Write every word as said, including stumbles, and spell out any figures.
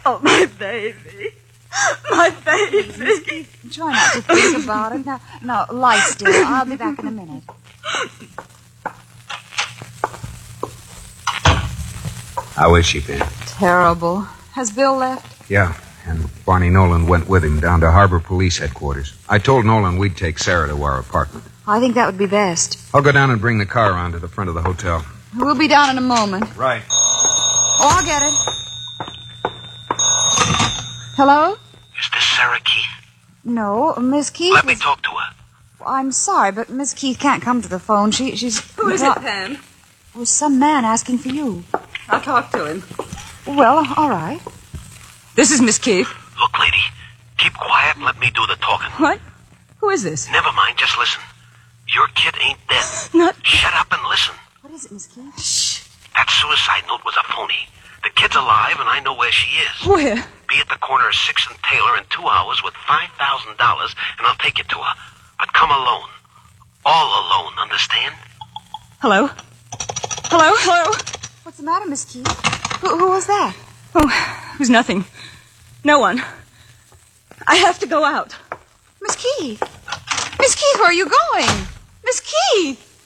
Oh, my baby. My baby. Try not to think about it. Now, now, lie still. I'll be back in a minute. How is she, Ben? Terrible. Has Bill left? Yeah, and Barney Nolan went with him down to Harbor Police Headquarters. I told Nolan we'd take Sarah to our apartment. I think that would be best. I'll go down and bring the car around to the front of the hotel. We'll be down in a moment. Right. Oh, I'll get it. Hello? Is this Sarah Keith? No, Miss Keith. Let me is... talk to her. I'm sorry, but Miss Keith can't come to the phone. She, she's... Who is it, Pam? It was some man asking for you. I'll talk to him. Well, all right. This is Miss Keith. Look, lady, keep quiet and let me do the talking. What? Who is this? Never mind, just listen. Your kid ain't dead. Not... Shut up and listen. What is it, Miss Keith? Shh. That suicide note was a phony. The kid's alive, and I know where she is. Where? Be at the corner of sixth and Taylor in two hours with five thousand dollars, and I'll take you to her. But come alone. All alone, understand? Hello? Hello? Hello? What's the matter, Miss Keith? Who, who was that? Oh, it was nothing. No one. I have to go out. Miss Keith. Miss Keith, where are you going? Miss Keith.